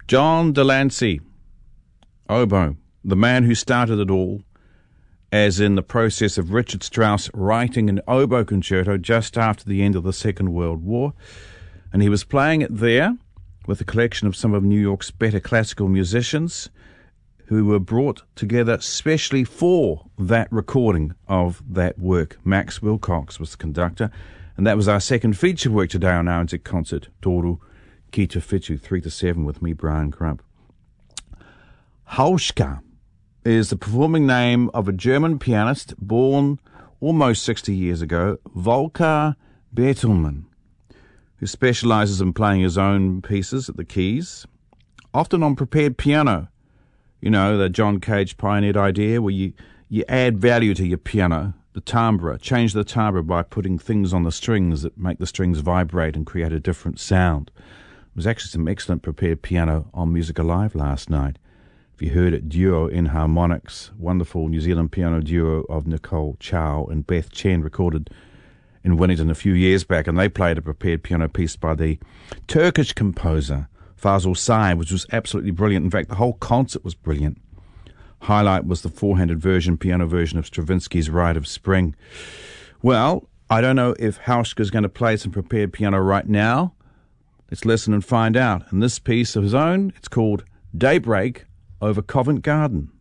John Delancey, oboe, the man who started it all, as in the process of Richard Strauss writing an oboe concerto just after the end of the Second World War. And he was playing it there with a collection of some of New York's better classical musicians who were brought together specially for that recording of that work. Max Wilcox was the conductor, and that was our second feature work today on RNZ Concert, Toru Ki Te Whitu, 3 to 7 with me, Brian Crump. Hauschka is the performing name of a German pianist born almost 60 years ago, Volker Bertelmann, who specializes in playing his own pieces at the keys, often on prepared piano. You know, the John Cage pioneered idea where you add value to your piano, the timbre, change the timbre by putting things on the strings that make the strings vibrate and create a different sound. There was actually some excellent prepared piano on Music Alive last night. If you heard it, Duo in Harmonics, wonderful New Zealand piano duo of Nicole Chow and Beth Chen, recorded in Wellington a few years back, and they played a prepared piano piece by the Turkish composer Fazıl Say, which was absolutely brilliant. In fact, the whole concert was brilliant. Highlight was the four-handed piano version of Stravinsky's Rite of Spring. Well, I don't know if Hauschka's going to play some prepared piano right now. Let's listen and find out. And this piece of his own, it's called Daybreak over Covent Garden.